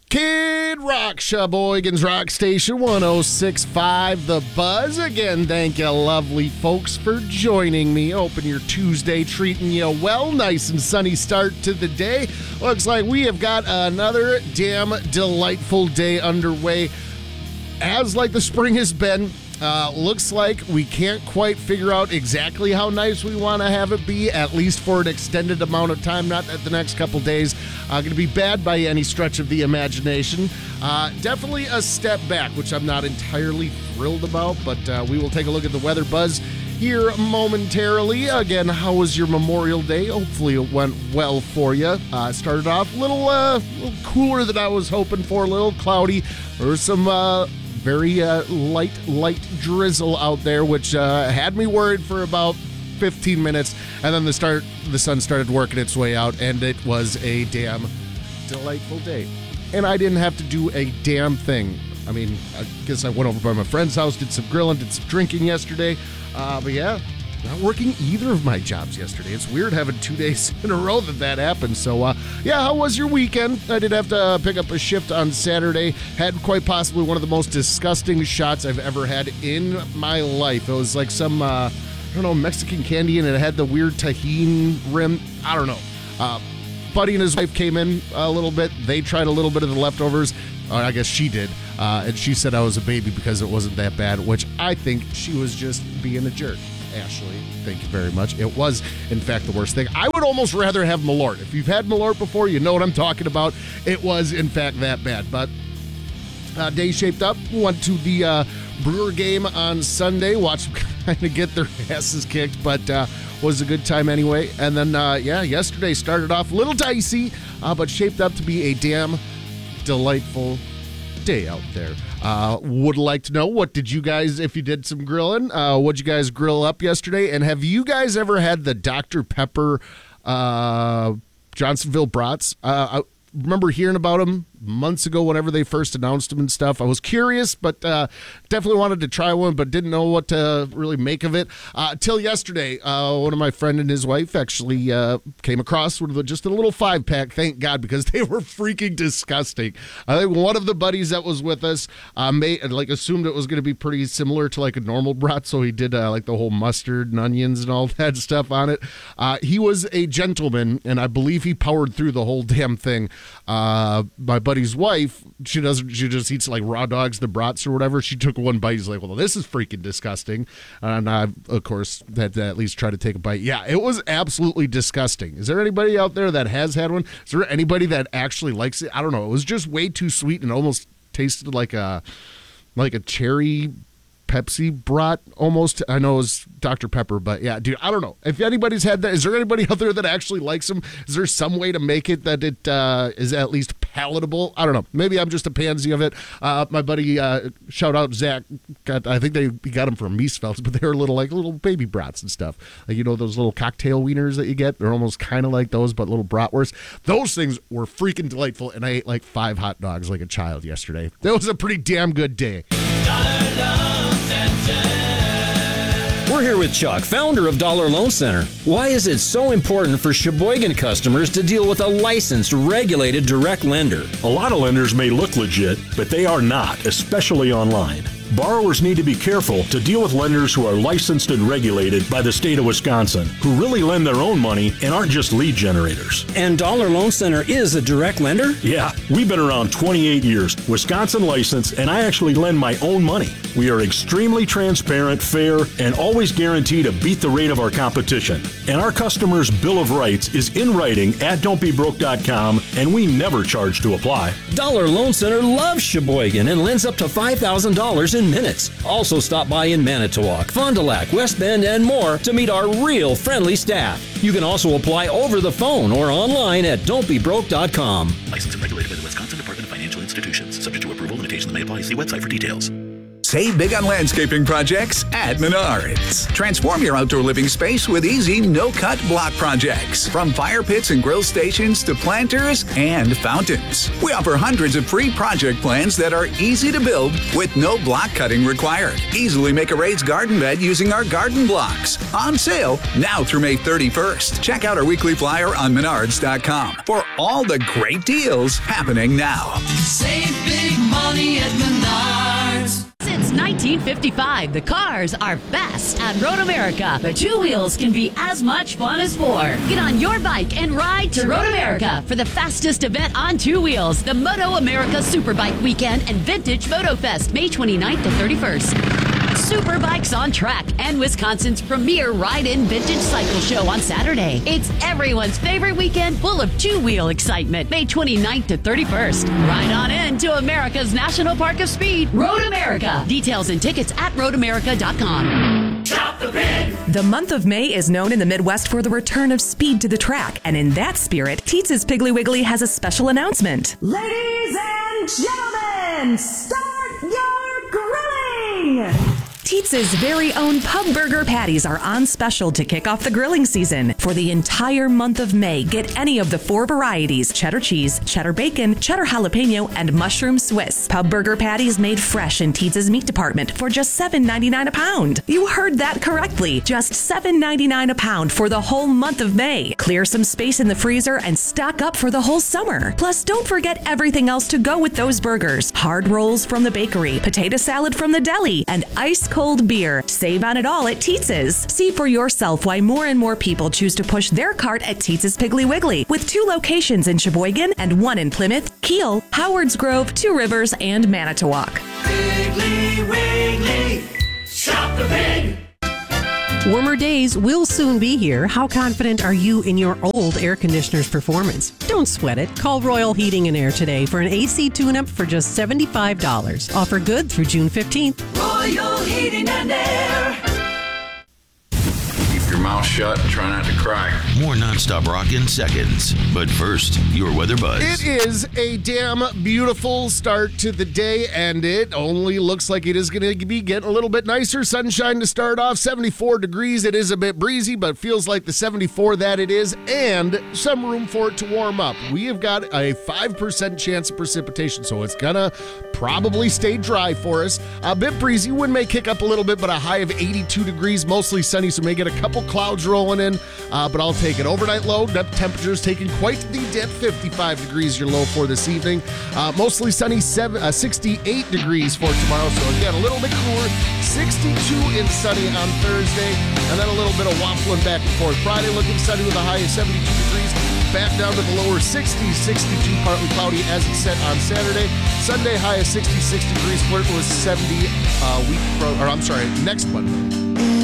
Kid Rock, Sheboygan's Rock Station 106.5 The Buzz. Again, thank you, lovely folks, for joining me. Hoping your Tuesday treating you well. Nice and sunny start to the day. Looks like we have got another damn delightful day underway. As like the spring has been, looks like we can't quite figure out exactly how nice we want to have it be, at least for an extended amount of time, not that the next couple days going to be bad by any stretch of the imagination. Definitely a step back, which I'm not entirely thrilled about, but we will take a look at the weather buzz here momentarily. Again, how was your Memorial Day? Hopefully it went well for you. Started off a little cooler than I was hoping for, a little cloudy. There was some very light drizzle out there, which had me worried for about 15 minutes, and then the sun started working its way out, and it was a damn delightful day. And I didn't have to do a damn thing. I mean, I guess I went over by my friend's house, did some grilling, did some drinking yesterday, but yeah, not working either of my jobs yesterday. It's weird having 2 days in a row that happened. So, yeah, how was your weekend? I did have to pick up a shift on Saturday. Had quite possibly one of the most disgusting shots I've ever had in my life. It was like some, Mexican candy, and it had the weird tahini rim. I don't know. Buddy and his wife came in a little bit. They tried a little bit of the leftovers. I guess she did. And she said I was a baby because it wasn't that bad, which I think she was just being a jerk. Ashley, thank you very much. It was, in fact, the worst thing. I would almost rather have Malort. If you've had Malort before, you know what I'm talking about. It was, in fact, that bad. But day shaped up. Went to the Brewer game on Sunday. Watched them kind of get their asses kicked, but was a good time anyway. And then, yesterday started off a little dicey, but shaped up to be a damn delightful day out there. Would like to know, what did you guys, if you did some grilling, what'd you guys grill up yesterday? And have you guys ever had the Dr. Pepper Johnsonville brats? I remember hearing about them months ago whenever they first announced them and stuff. I was curious, but definitely wanted to try one, but didn't know what to really make of it. Till yesterday, one of my friend and his wife actually came across just a little 5-pack, thank God, because they were freaking disgusting. I think one of the buddies that was with us assumed it was going to be pretty similar to like a normal brat, so he did like the whole mustard and onions and all that stuff on it. He was a gentleman, and I believe he powered through the whole damn thing. My buddy's wife, she just eats like raw dogs, the brats or whatever. She took one bite. He's like, well, this is freaking disgusting. And I, of course, had to at least try to take a bite. Yeah, it was absolutely disgusting. Is there anybody out there that has had one? Is there anybody that actually likes it? I don't know. It was just way too sweet and almost tasted like a cherry Pepsi brat almost. I know it was Dr. Pepper, but yeah, dude, I don't know. If anybody's had that, is there anybody out there that actually likes them? Is there some way to make it that it is at least palatable? I don't know. Maybe I'm just a pansy of it. My buddy, shout out Zach, I think he got them from Miesfeld's, but they were little baby brats and stuff. Like, those little cocktail wieners that you get? They're almost kind of like those, but little bratwursts. Those things were freaking delightful, and I ate like 5 hot dogs like a child yesterday. That was a pretty damn good day. We're here with Chuck, founder of Dollar Loan Center. Why is it so important for Sheboygan customers to deal with a licensed, regulated direct lender? A lot of lenders may look legit, but they are not, especially online. Borrowers need to be careful to deal with lenders who are licensed and regulated by the state of Wisconsin, who really lend their own money and aren't just lead generators. And Dollar Loan Center is a direct lender? Yeah, we've been around 28 years, Wisconsin licensed, and I actually lend my own money. We are extremely transparent, fair, and always guarantee to beat the rate of our competition. And our customers' Bill of Rights is in writing at don'tbebroke.com, and we never charge to apply. Dollar Loan Center loves Sheboygan and lends up to $5,000 in minutes. Also stop by in Manitowoc, Fond du Lac, West Bend, and more to meet our real friendly staff. You can also apply over the phone or online at don'tbebroke.com. Licensed and regulated by the Wisconsin Department of Financial Institutions. Subject to approval, limitations may apply. See website for details. Save big on landscaping projects at Menards. Transform your outdoor living space with easy, no-cut block projects. From fire pits and grill stations to planters and fountains. We offer hundreds of free project plans that are easy to build with no block cutting required. Easily make a raised garden bed using our garden blocks. On sale now through May 31st. Check out our weekly flyer on Menards.com for all the great deals happening now. Save big money at Menards. Since 1955, the cars are best at Road America. The two wheels can be as much fun as four. Get on your bike and ride to Road America for the fastest event on two wheels, the Moto America Superbike Weekend and Vintage Moto Fest, May 29th to 31st. Superbikes on Track and Wisconsin's premier ride-in vintage cycle show on Saturday. It's everyone's favorite weekend full of two-wheel excitement, May 29th to 31st. Ride on in to America's National Park of Speed, Road America. Details and tickets at roadamerica.com. Stop the pig! The month of May is known in the Midwest for the return of speed to the track, and in that spirit, Teetz's Piggly Wiggly has a special announcement. Ladies and gentlemen, start your grilling! Teetz's very own pub burger patties are on special to kick off the grilling season. For the entire month of May, get any of the 4 varieties: cheddar cheese, cheddar bacon, cheddar jalapeno, and mushroom Swiss. Pub burger patties made fresh in Teetz's meat department for just $7.99 a pound. You heard that correctly. Just $7.99 a pound for the whole month of May. Clear some space in the freezer and stock up for the whole summer. Plus, don't forget everything else to go with those burgers. Hard rolls from the bakery, potato salad from the deli, and ice cold beer. Save on it all at Teetz's. See for yourself why more and more people choose to push their cart at Teetz's Piggly Wiggly, with 2 locations in Sheboygan and 1 in Plymouth, Kiel, Howards Grove, Two Rivers, and Manitowoc. Piggly Wiggly, stop the pig! Warmer days will soon be here. How confident are you in your old air conditioner's performance? Don't sweat it. Call Royal Heating and Air today for an AC tune-up for just $75. Offer good through June 15th. Royal Heating and Air. Keep your mouth shut and try not to cry. More nonstop rock in seconds. But first, your weather buzz. It is a damn beautiful start to the day, and it only looks like it is going to be getting a little bit nicer. Sunshine to start off, 74 degrees. It is a bit breezy, but feels like the 74 that it is, and some room for it to warm up. We have got a 5% chance of precipitation, so it's going to probably stay dry for us. A bit breezy, wind may kick up a little bit, but a high of 82 degrees, mostly sunny, so may get a couple clouds rolling in, but I'll take it. Overnight low, temperatures taking quite the dip, 55 degrees your low for this evening. Mostly sunny, 68 degrees for tomorrow, so again, a little bit cooler, 62 and sunny on Thursday, and then a little bit of waffling back and forth. Friday looking sunny with a high of 72 degrees, back down to the lower 60s, 62 partly cloudy as it's set on Saturday. Sunday high of 66 degrees, flirting with 70 next Monday.